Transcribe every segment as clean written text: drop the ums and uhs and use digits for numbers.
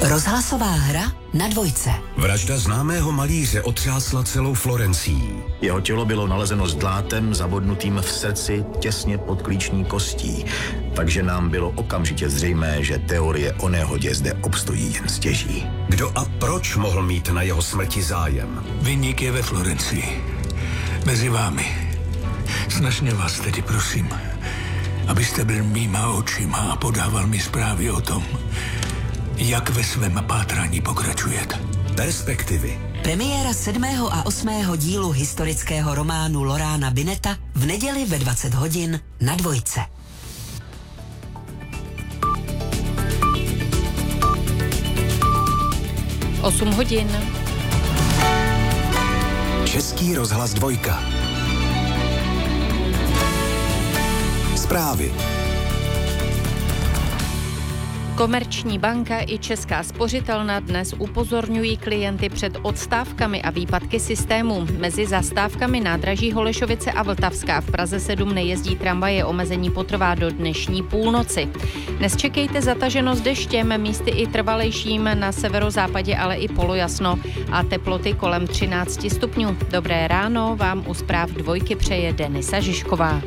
Rozhlasová hra na Dvojce. Vražda známého malíře otřásla celou Florencií. Jeho tělo bylo nalezeno s dlátem zabodnutým v srdci těsně pod klíční kostí, takže nám bylo okamžitě zřejmé, že teorie o nehodě zde obstojí jen stěží. Kdo a proč mohl mít na jeho smrti zájem? Viník je ve Florencii. Mezi vámi. Snažně vás tedy prosím, abyste byl mýma očima a podával mi zprávy o tom, jak ve svém pátrání pokračujete. Perspektivy. Premiéra 7. a 8. dílu historického románu Lorána Bineta v neděli ve 20 hodin na Dvojce. Osm hodin. Český rozhlas Dvojka. Zprávy. Komerční banka i Česká spořitelna dnes upozorňují klienty před odstávkami a výpadky systému. Mezi zastávkami nádraží Holešovice a Vltavská v Praze 7 nejezdí tramvaje, omezení potrvá do dnešní půlnoci. Dnes čekejte zataženost deštěm, místy i trvalejším na severozápadě, ale i polojasno a teploty kolem 13 stupňů. Dobré ráno vám u zpráv Dvojky přeje Denisa Žižková.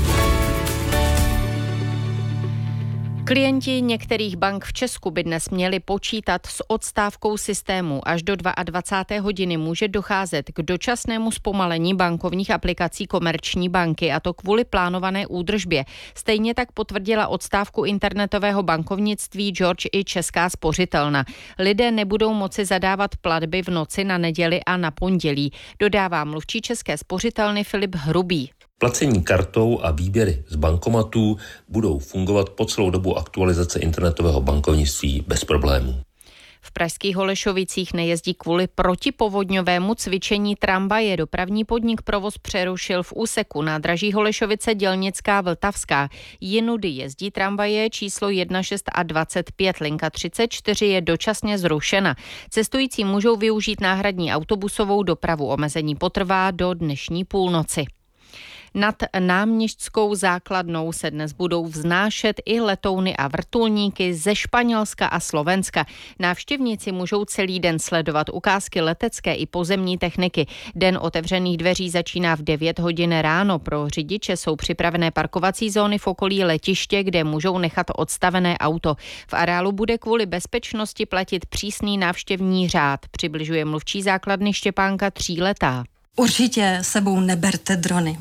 Klienti některých bank v Česku by dnes měli počítat s odstávkou systému. Až do 22. hodiny může docházet k dočasnému zpomalení bankovních aplikací Komerční banky, a to kvůli plánované údržbě. Stejně tak potvrdila odstávku internetového bankovnictví George i Česká spořitelna. Lidé nebudou moci zadávat platby v noci na neděli a na pondělí, dodává mluvčí České spořitelny Filip Hrubý. Placení kartou a výběry z bankomatů budou fungovat po celou dobu aktualizace internetového bankovnictví bez problémů. V pražských Holešovicích nejezdí kvůli protipovodňovému cvičení tramvaje. Dopravní podnik provoz přerušil v úseku nádraží Holešovice Dělnická Vltavská. Jinudy jezdí tramvaje číslo 16 a 25. Linka 34 je dočasně zrušena. Cestující můžou využít náhradní autobusovou dopravu. Omezení potrvá do dnešní půlnoci. Nad náměštskou základnou se dnes budou vznášet i letouny a vrtulníky ze Španělska a Slovenska. Návštěvníci můžou celý den sledovat ukázky letecké i pozemní techniky. Den otevřených dveří začíná v 9 hodin ráno. Pro řidiče jsou připravené parkovací zóny v okolí letiště, kde můžou nechat odstavené auto. V areálu bude kvůli bezpečnosti platit přísný návštěvní řád, přibližuje mluvčí základny Štěpánka Tříletá. Určitě sebou neberte drony.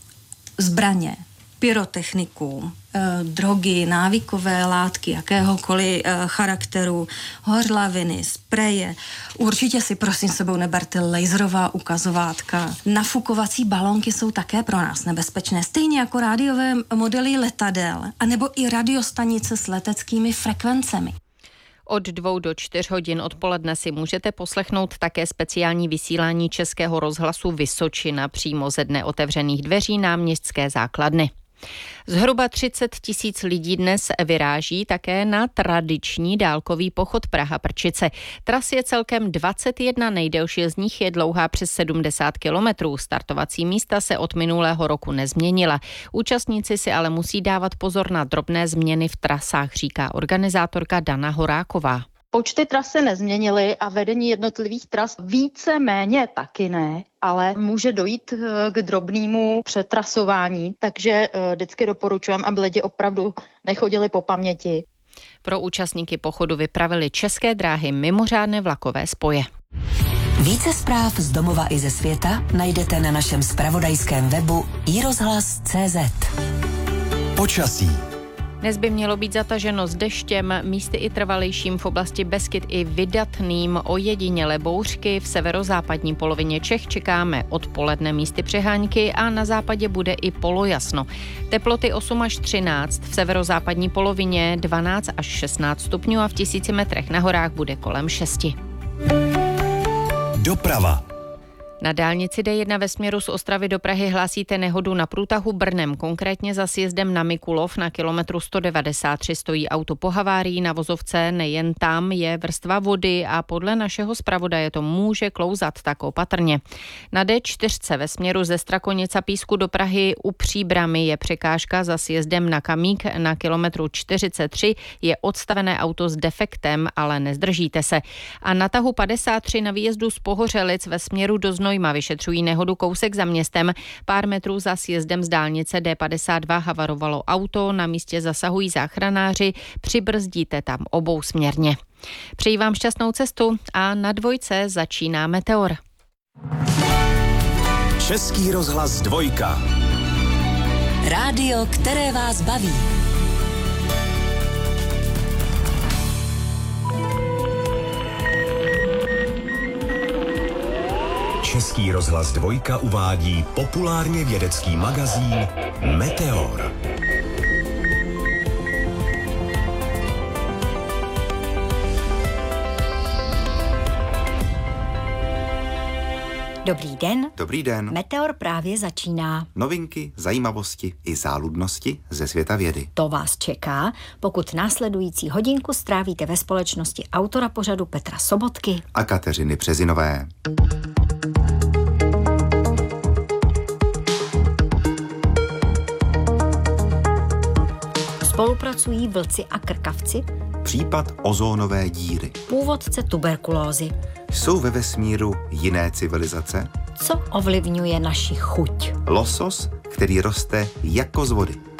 Zbraně, pyrotechniku, drogy, návykové látky jakéhokoliv charakteru, hořlaviny, spreje. Určitě si prosím sebou neberte laserová ukazovátka. Nafukovací balónky jsou také pro nás nebezpečné, stejně jako rádiové modely letadel, anebo i radiostanice s leteckými frekvencemi. Od 2 do 4 hodin odpoledne si můžete poslechnout také speciální vysílání Českého rozhlasu Vysočina přímo ze dne otevřených dveří náměstské základny. Zhruba 30 000 lidí dnes vyráží také na tradiční dálkový pochod Praha-Prčice. Tras je celkem 21, nejdelší z nich je dlouhá přes 70 kilometrů. Startovací místa se od minulého roku nezměnila. Účastníci si ale musí dávat pozor na drobné změny v trasách, říká organizátorka Dana Horáková. Počty tras se nezměnily a vedení jednotlivých tras více-méně taky ne, ale může dojít k drobnému přetrasování, takže vždycky doporučujeme, aby lidi opravdu nechodili po paměti. Pro účastníky pochodu vypravili České dráhy mimořádné vlakové spoje. Více zpráv z domova i ze světa najdete na našem zpravodajském webu iRozhlas.cz. Počasí. Dnes by mělo být zataženo s deštěm, místy i trvalejším, v oblasti Beskyd i vydatným, ojedinělé bouřky. V severozápadní polovině Čech čekáme odpoledne místy přehánky a na západě bude i polojasno. Teploty 8 až 13, v severozápadní polovině 12 až 16 stupňů a v 1000 metrech na horách bude kolem 6. Doprava. Na dálnici D1 ve směru z Ostravy do Prahy hlásíte nehodu na průtahu Brnem, konkrétně za sjezdem na Mikulov na kilometru 193 stojí auto po havárii na vozovce, nejen tam je vrstva vody a podle našeho zpravodaje to může klouzat, tak opatrně. Na D4 ve směru ze Strakonic a Písku do Prahy u Příbramy je překážka za sjezdem na Kamík na kilometru 43, je odstavené auto s defektem, ale nezdržíte se. A na tahu 53 na výjezdu z Pohořelic ve směru do Znojma vyšetřují nehodu kousek za městem. Pár metrů za sjezdem z dálnice D52 havarovalo auto, na místě zasahují záchranáři, přibrzdíte tam obousměrně. Přeji vám šťastnou cestu a na Dvojce začíná Meteor. Český rozhlas Dvojka. Rádio, které vás baví. Český rozhlas Dvojka uvádí populárně vědecký magazín Meteor. Dobrý den. Dobrý den. Meteor právě začíná. Novinky, zajímavosti i záludnosti ze světa vědy. To vás čeká, pokud následující hodinku strávíte ve společnosti autora pořadu Petra Sobotky a Kateřiny Březinové. Spolupracují vlci a krkavci. Případ ozónové díry. Původce tuberkulózy. Jsou ve vesmíru jiné civilizace? Co ovlivňuje naši chuť? Losos, který roste jako z vody.